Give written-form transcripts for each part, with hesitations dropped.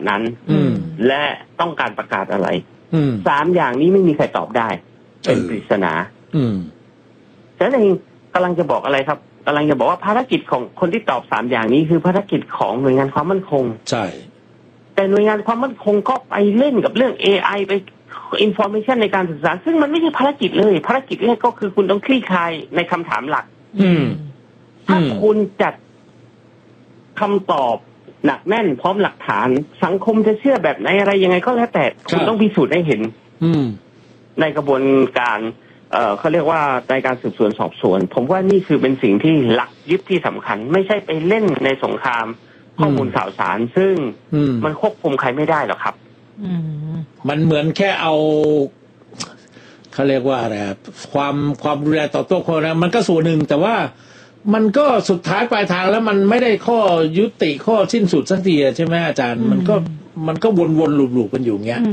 นั้นและต้องการประกาศอะไร3 อย่างนี้ไม่มีใครตอบได้เป็นปริศนาฉะนั้นเองกำลังจะบอกอะไรครับกำลังจะบอกว่าภารกิจของคนที่ตอบ3 อย่างนี้คือภารกิจของหน่วยงานความมั่นคงใช่แต่หน่วยงานความมั่นคงก็ไปเล่นกับเรื่อง AI ไป information ในการสื่อสารซึ่งมันไม่ใช่ภารกิจเลยภารกิจแรกก็คือคุณต้องคลี่คลายในคำถามหลักถ้าคุณจัดคำตอบหนักแน่นพร้อมหลักฐานสังคมจะเชื่อแบบไหนอะไรยังไงก็แล้วแต่คุณต้องพิสูจน์ให้เห็นในกระบวนการเขาเรียกว่าในการสืบสวนสอบสวนผมว่านี่คือเป็นสิ่งที่หลักยึดที่สำคัญไม่ใช่ไปเล่นในสงครามข้อมูลข่าวสารซึ่งมันควบคุมใครไม่ได้หรอกครับมันเหมือนแค่เอาเขาเรียกว่าอะไรความรุนแรงต่อตัวคนนะมันก็ส่วนหนึ่งแต่ว่ามันก็สุดท้ายปลายทางแล้วมันไม่ได้ข้อยุติข้อสิ้นสุดสักทีใช่ไหมอาจารย์มันก็วนๆลูปๆกันอยู่เงี้ย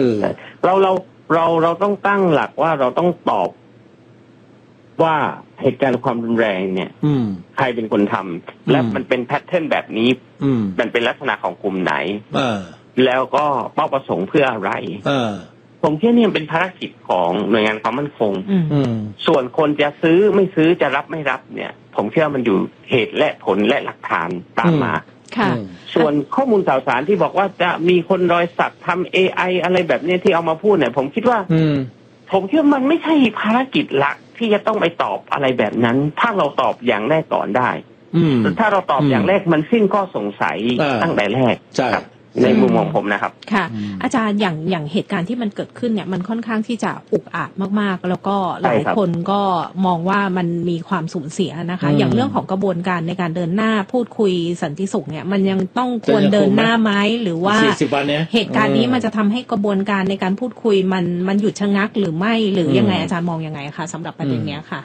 เราต้องตั้งหลักว่าเราต้องตอบว่าเหตุการณ์ความรุนแรงเนี่ยใครเป็นคนทำและมันเป็นแพทเทิร์นแบบนี้มันเป็นลักษณะของกลุ่มไหนแล้วก็เป้าประสงค์เพื่ออะไรผมเชื่อเนี่ยเป็นภารกิจของหน่วยงานความมั่นคงส่วนคนจะซื้อไม่ซื้อจะรับไม่รับเนี่ยผมเชื่อมันอยู่เหตุและผลและหลักฐานตามมาส่วนข้อมูลข่าวสารที่บอกว่าจะมีคนรอยสักทำ AI อะไรแบบนี้ที่เอามาพูดเนี่ยผมคิดว่าผมเชื่อมันไม่ใช่ภารกิจหลักที่จะต้องไปตอบอะไรแบบนั้นถ้าเราตอบอย่างแรกก่อนได้ถ้าเราตอบอย่างแรกมันสิ้นข้อสงสัยตั้งแต่แรกในมุมของผมนะครับค่ะอาจารย์อย่างเหตุการณ์ที่มันเกิดขึ้นเนี่ยมันค่อนข้างที่จะอุกอาจมากๆแล้วก็หลายคนก็มองว่ามันมีความสูญเสียนะคะอย่างเรื่องของกระบวนการในการเดินหน้าพูดคุยสันติสุขเนี่ยมันยังต้องควรเดินหน้าไหมหรือว่าเหตุการณ์นี้มันจะทำให้กระบวนการในการพูดคุยมันหยุดชะงักหรือไม่หรือยังไงอาจารย์มองยังไงคะสำหรับประเด็นเนี้ยค่ะ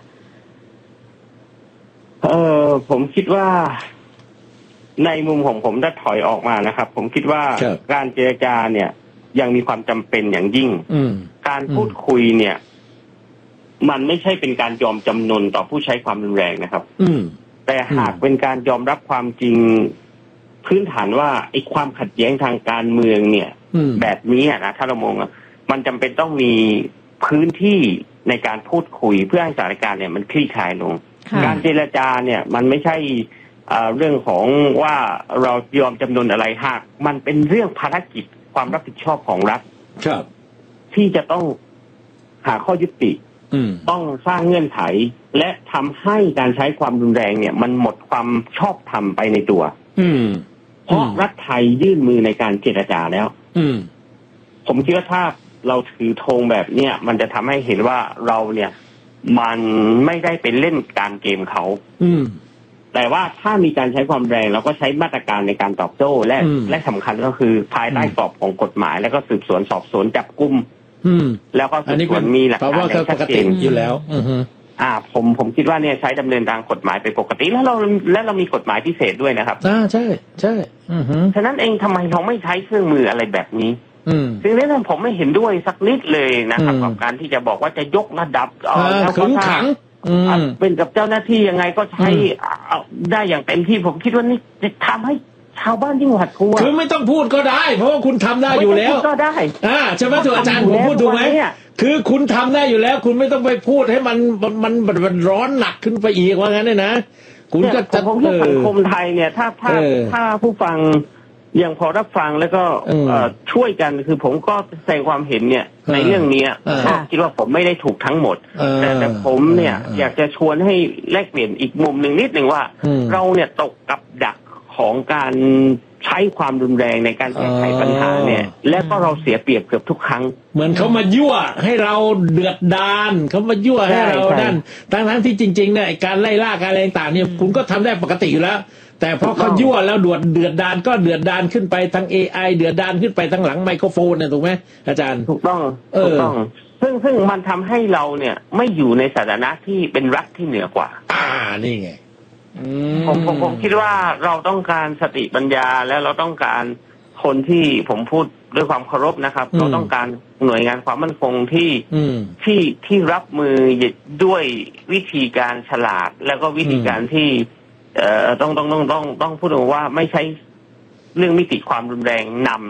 ผมคิดว่าในมุมของผมถ้าถอยออกมานะครับผมคิดว่าการเจรจาเนี่ยยังมีความจำเป็นอย่างยิ่งการพูดคุยเนี่ยมันไม่ใช่เป็นการยอมจำนนต่อผู้ใช้ความรุนแรงนะครับแต่หากเป็นการยอมรับความจริงพื้นฐานว่าไอ้ความขัดแย้งทางการเมืองเนี่ยแบบนี้นะถ้าเรามองมันจำเป็นต้องมีพื้นที่ในการพูดคุยเพื่อให้สถานการณ์เนี่ยมันคลี่คลายลงการเจรจาเนี่ยมันไม่ใช่เรื่องของว่าเรายอมจำนนอะไรหากมันเป็นเรื่องภารกิจความรับผิดชอบของรัฐที่จะต้องหาข้อยุติต้องสร้างเงื่อนไขและทำให้การใช้ความรุนแรงเนี่ยมันหมดความชอบธรรมไปในตัวเพราะรัฐไทยยื่นมือในการเจรจาแล้วผมคิดว่าถ้าเราถือธงแบบเนี้ยมันจะทำให้เห็นว่าเราเนี่ยมันไม่ได้เป็นเล่นการเกมเขาแต่ว่าถ้ามีการใช้ความแรงเราก็ใช้มาตรการในการตอบโต้และสำคัญก็คือภายใต้กรอบของกฎหมายแล้วก็สืบสวนสอบสวนจับกุมแล้วก็สืบสวนมีหลักฐานอย่างชัดเจนอยู่แล้วผมคิดว่าเนี่ยใช้ดำเนินทางกฎหมายไปปกติแล้วเรามีกฎหมายพิเศษด้วยนะครับใช่ฉะนั้นเองทำไมเราไม่ใช้เครื่องมืออะไรแบบนี้ซึ่งในนั้นผมไม่เห็นด้วยสักนิดเลยนะครับกับการที่จะบอกว่าจะยกระดับแล้วก็ขังเป็นกับเจ้าหน้าที่ยังไงก็ใช้ได้อย่างเต็มที่ผมคิดว่านี่จะทำให้ชาวบ้านยิ่งหวาดกลัวคือไม่ต้องพูดก็ได้เพราะว่าคุณทำได้อยู่แล้วก็ได้ใช่ไหมถูกอาจารย์ผมพูดถูกไหมคือคุณทำได้อยู่แล้วคุณไม่ต้องไปพูดให้มันร้อนหนักขึ้นไปอีกว่างั้นเนี่ยนะคุณก็จะผมว่าสังคมไทยเนี่ยถ้าผู้ฟังยังพอรับฟังแล้วก็ช่วยกันคือผมก็แสดงความเห็นเนี่ยในเรื่องนี้ก็คิดว่าผมไม่ได้ถูกทั้งหมดแต่ผมเนี่ยอยากจะชวนให้แลกเปลี่ยนอีกมุมหนึ่งนิดหนึ่งว่าเราเนี่ยตกกับดักของการใช้ความรุนแรงในการแก้ไขปัญหาเนี่ยและก็เราเสียเปรียบเกือบทุกครั้งเหมือนเขามายั่วให้เราเดือดดาลเขามายั่วให้เราดันทั้งที่จริงๆเนี่ยการไล่ล่าการอะไรต่างๆเนี่ยคุณก็ทำได้ปกติอยู่แล้วแต่พอเขายั่วแล้วเดือดดาลก็เดือดดาลขึ้นไปทาง AI เดือดดาลขึ้นไปทางหลังไมโครโฟนเนี่ยถูกไหมอาจารย์ถูกต้องซึ่งมันทำให้เราเนี่ยไม่อยู่ในสถานะที่เป็นรัฐที่เหนือกว่านี่ไงผมคิดว่าเราต้องการสติปัญญาแล้วเราต้องการคนที่ผมพูดด้วยความเคารพนะครับเราต้องการหน่วยงานความมั่นคงที่รับมือด้วยวิธีการฉลาดแล้วก็วิธีการที่ต้องพูดว่าไม่ใช่เรื่องมิติความรุนแรงนำ